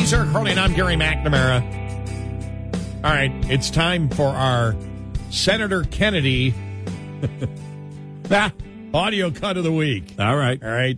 Sarah Carly, and I'm Gary McNamara. All right, it's time for our Senator Kennedy audio cut of the week. All right. All right.